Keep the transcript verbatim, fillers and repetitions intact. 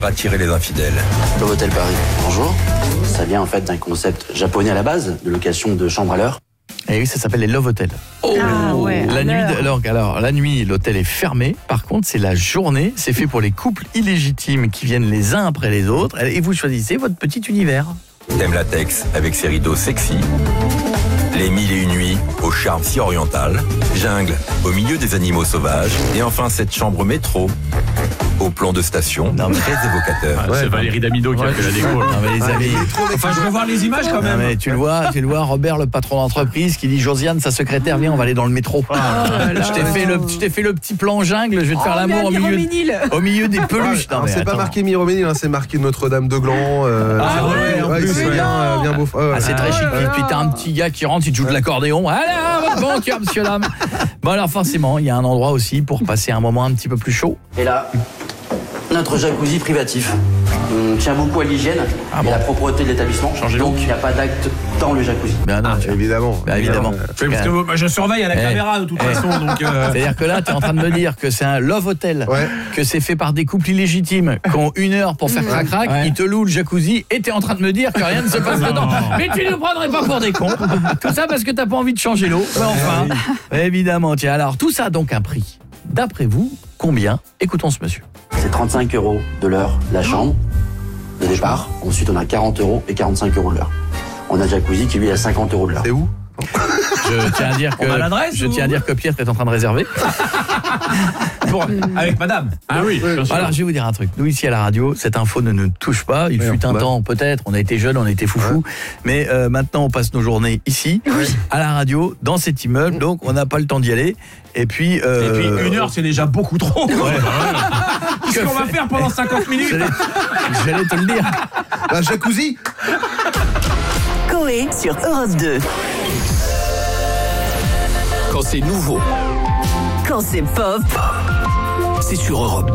Attirer les infidèles. Novotel Paris, bonjour. Ça vient en fait d'un concept japonais à la base, de location de chambres à l'heure. Et oui, ça s'appelle les Love Hotels. Oh, ah ouais, la nuit, alors, alors, la nuit, l'hôtel est fermé. Par contre, c'est la journée. C'est fait pour les couples illégitimes qui viennent les uns après les autres. Et vous choisissez votre petit univers. Thème latex avec ses rideaux sexy. Les mille et une nuits au charme si oriental. Jungle au milieu des animaux sauvages. Et enfin, cette chambre métro au plan de station, Non, mais- très évocateur. Ah, c'est Valérie Damido qui a Ouais. fait la déco. Non, mais les amis, Enfin, je veux voir les images quand non, même. mais tu le vois, tu le vois, Robert, le patron d'entreprise, qui dit Josiane, sa secrétaire, viens, on va aller dans le métro. je t'ai fait le, je t'ai fait le petit plan jungle. Je vais te faire l'amour au milieu, au milieu des peluches. Non, Alors, mais c'est pas attends. marqué Miroménil, hein, c'est marqué Notre-Dame de Gland. Euh, Ah c'est- ouais, en plus, c'est ouais. bien, euh, bien beau. Ouais, ouais. Ah, c'est très chic. Et puis t'as un petit gars qui rentre, il te joue de l'accordéon. Allez, votre bon cœur, monsieur dame. Bon alors forcément, il y a un endroit aussi pour passer un moment un petit peu plus chaud. Et là, notre jacuzzi privatif. On tient beaucoup à l'hygiène Ah et bon à la propreté de l'établissement. Changez Donc look. il n'y a pas d'acte dans le jacuzzi. Ben non, tu vois. Évidemment. Bah, évidemment. Oui, parce que moi, je surveille à la Eh. caméra de toute Eh. façon. Donc, euh, C'est-à-dire que là, tu es en train de me dire que c'est un love hotel, Ouais. que c'est fait par des couples illégitimes, qui ont une heure pour faire crac-crac, Ouais. ils te louent le jacuzzi et tu es en train de me dire que rien ne se passe dedans. Mais tu ne nous prendrais pas pour des cons. Tout ça parce que t'as pas envie de changer l'eau. Mais enfin, évidemment. Tiens, alors tout ça a donc un prix. D'après vous, combien? Écoutons ce monsieur. C'est trente-cinq euros de l'heure la chambre de départ. Ensuite on a quarante euros et quarante-cinq euros de l'heure. On a le jacuzzi qui lui est à cinquante euros de l'heure. C'est où? Je tiens à dire que, On a l'adresse je ou- tiens à dire que Pierre est en train de réserver. pour- avec madame. Ah oui, bien sûr. Alors, je vais vous dire un truc. Nous, ici à la radio, cette info ne nous touche pas. Il fut un bah. temps, peut-être, on a été jeunes, on a été foufous. Mais euh, maintenant, on passe nos journées ici, à la radio, dans cet immeuble. Donc, on n'a pas le temps d'y aller. Et puis... Et euh, puis une heure, c'est déjà beaucoup trop. Qu'est-ce qu'on va faire pendant cinquante minutes? J'allais j'allais te le dire. La jacuzzi. Coé sur Europe deux. Quand c'est nouveau, Quand c'est pop, c'est sur Europe